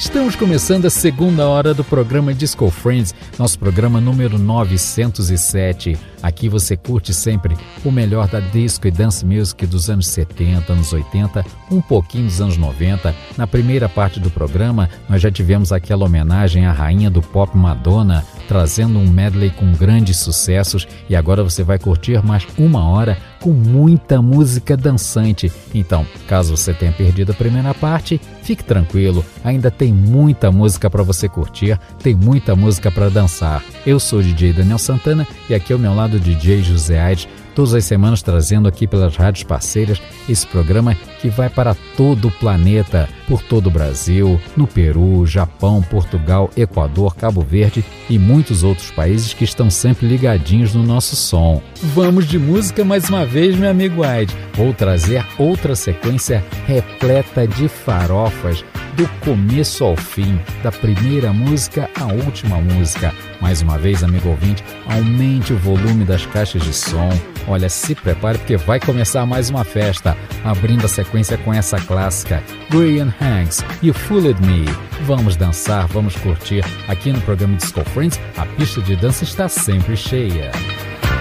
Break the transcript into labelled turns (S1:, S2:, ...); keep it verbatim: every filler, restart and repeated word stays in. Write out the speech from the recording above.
S1: Estamos começando a segunda hora do programa Disco Friends, nosso programa número novecentos e sete. Aqui você curte sempre o melhor da disco e dance music dos anos setenta, anos oitenta, um pouquinho dos anos noventa. Na primeira parte do programa, nós já tivemos aquela homenagem à rainha do pop Madonna, trazendo um medley com grandes sucessos, e agora você vai curtir mais uma hora com muita música dançante. Então, caso você tenha perdido a primeira parte, fique tranquilo, ainda tem muita música para você curtir, tem muita música para dançar. Eu sou o D J Daniel Santana e aqui ao meu lado o D J José Aires, todas as semanas trazendo aqui pelas rádios parceiras esse programa que vai para todo o planeta, por todo o Brasil, no Peru, Japão, Portugal, Equador, Cabo Verde e muitos outros países que estão sempre ligadinhos no nosso som. Vamos de música mais uma vez, meu amigo Aide. Vou trazer outra sequência repleta de farofas, do começo ao fim, da primeira música à última música. Mais uma vez, amigo ouvinte, aumente o volume das caixas de som. Olha, se prepare porque vai começar mais uma festa, abrindo a sequência com essa clássica, Graham Hanks, You Fooled Me. Vamos dançar, vamos curtir. Aqui no programa Disco Friends, a pista de dança está sempre cheia.